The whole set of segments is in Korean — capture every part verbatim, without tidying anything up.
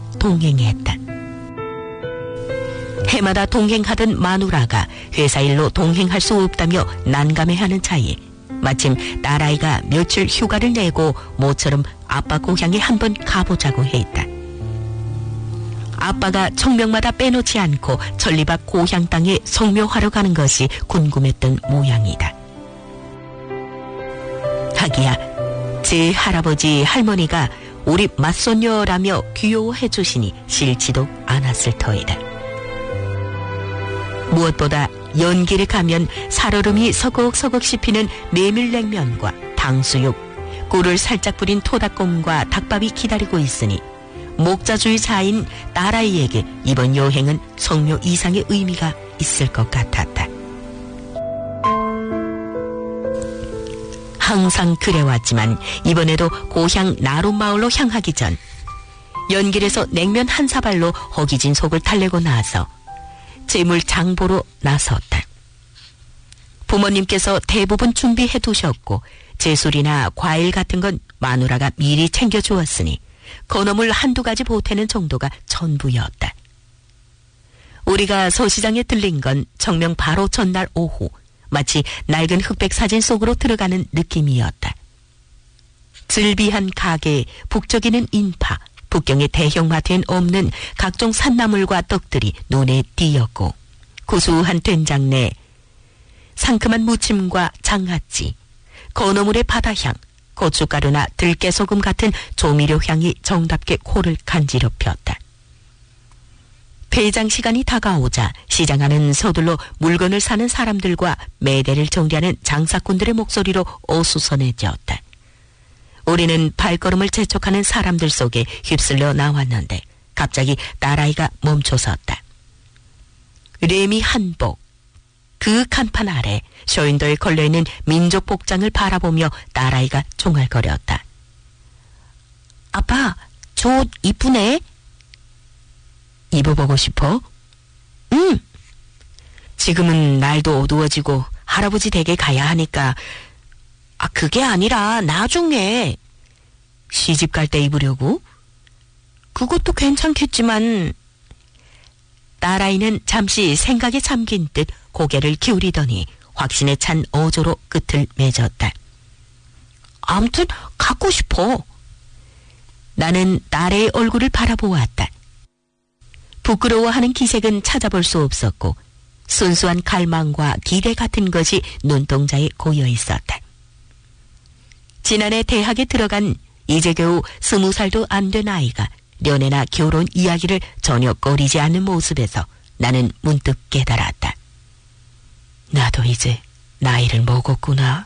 동행했다. 해마다 동행하던 마누라가 회사 일로 동행할 수 없다며 난감해하는 차에 마침 딸아이가 며칠 휴가를 내고 모처럼 아빠 고향에 한번 가보자고 했다. 아빠가 청명마다 빼놓지 않고 천리밭 고향 땅에 성묘하러 가는 것이 궁금했던 모양이다. 하기야 제 할아버지 할머니가 우리 맞손녀라며 귀여워해 주시니 싫지도 않았을 터이다. 무엇보다 연길에 가면 살얼음이 서걱서걱 씹히는 메밀냉면과 탕수육, 꿀을 살짝 뿌린 토닭곰과 닭밥이 기다리고 있으니 목자주의 자인 딸아이에게 이번 여행은 성묘 이상의 의미가 있을 것 같았다. 항상 그래왔지만 이번에도 고향 나룻마을로 향하기 전 연길에서 냉면 한 사발로 허기진 속을 달래고 나서 재물 장보러 나섰다. 부모님께서 대부분 준비해 두셨고 제술이나 과일 같은 건 마누라가 미리 챙겨주었으니 건어물 한두 가지 보태는 정도가 전부였다. 우리가 서시장에 들린 건 청명 바로 전날 오후 마치 낡은 흑백 사진 속으로 들어가는 느낌이었다. 즐비한 가게, 북적이는 인파, 북경의 대형마트엔 없는 각종 산나물과 떡들이 눈에 띄었고 구수한 된장내, 상큼한 무침과 장아찌, 건어물의 바다향, 고춧가루나 들깨소금 같은 조미료 향이 정답게 코를 간지럽혔다. 폐장 시간이 다가오자 시장 안은 서둘러 물건을 사는 사람들과 매대를 정리하는 장사꾼들의 목소리로 어수선해졌다. 우리는 발걸음을 재촉하는 사람들 속에 휩쓸려 나왔는데 갑자기 딸아이가 멈춰섰다. 레미 한복, 그 간판 아래 쇼윈도에 걸려있는 민족 복장을 바라보며 딸아이가 종알거렸다. 아빠, 저 옷 이쁘네? 입어보고 싶어? 응. 지금은 날도 어두워지고 할아버지 댁에 가야 하니까. 아, 그게 아니라 나중에. 시집 갈 때 입으려고? 그것도 괜찮겠지만. 딸아이는 잠시 생각에 잠긴 듯 고개를 기울이더니 확신에 찬 어조로 끝을 맺었다. 아무튼 갖고 싶어. 나는 딸의 얼굴을 바라보았다. 부끄러워하는 기색은 찾아볼 수 없었고 순수한 갈망과 기대 같은 것이 눈동자에 고여 있었다. 지난해 대학에 들어간 이제 겨우 스무 살도 안 된 아이가 연애나 결혼 이야기를 전혀 꺼리지 않는 모습에서 나는 문득 깨달았다. 나도 이제 나이를 먹었구나.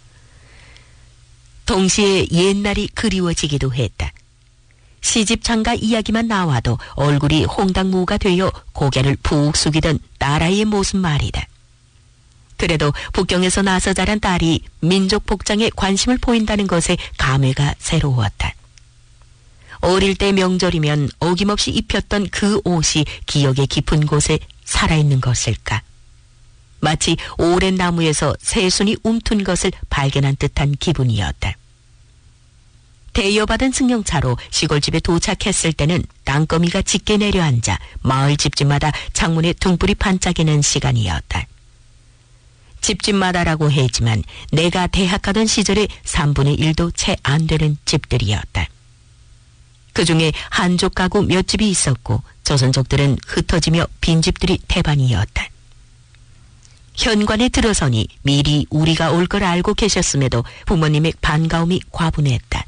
동시에 옛날이 그리워지기도 했다. 시집 장가 이야기만 나와도 얼굴이 홍당무가 되어 고개를 푹 숙이던 딸아이의 모습 말이다. 그래도 북경에서 나서 자란 딸이 민족 복장에 관심을 보인다는 것에 감회가 새로웠다. 어릴 때 명절이면 어김없이 입혔던 그 옷이 기억의 깊은 곳에 살아있는 것일까? 마치 오랜 나무에서 새순이 움튼 것을 발견한 듯한 기분이었다. 대여받은 승용차로 시골집에 도착했을 때는 땅거미가 짙게 내려앉아 마을 집집마다 창문에 등불이 반짝이는 시간이었다. 집집마다라고 했지만 내가 대학 가던 시절에 삼분의 일도 채 안 되는 집들이었다. 그중에 한족 가구 몇 집이 있었고 조선족들은 흩어지며 빈집들이 태반이었다. 현관에 들어서니 미리 우리가 올 걸 알고 계셨음에도 부모님의 반가움이 과분했다.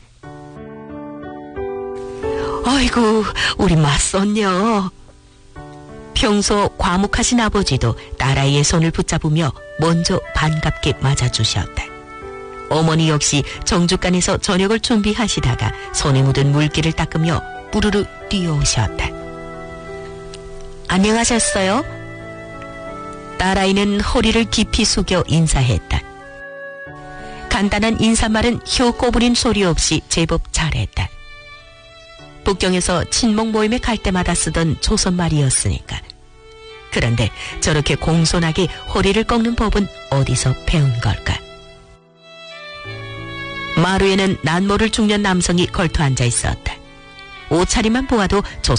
아이고, 우리 맞섰녀. 평소 과묵하신 아버지도 딸아이의 손을 붙잡으며 먼저 반갑게 맞아주셨다. 어머니 역시 정죽간에서 저녁을 준비하시다가 손에 묻은 물기를 닦으며 뿌르르 뛰어오셨다. 안녕하셨어요? 딸아이는 허리를 깊이 숙여 인사했다. 간단한 인사말은 혀 꼬부림 소리 없이 제법 잘했다. 북경에서 친목 모임에 갈 때마다 쓰던 조선말이었으니까. 그런데 저렇게 공손하게 허리를 꺾는 법은 어디서 배운 걸까? 마루에는 난모를 중년 남성이 걸터 앉아 있었다. 옷차림만 보아도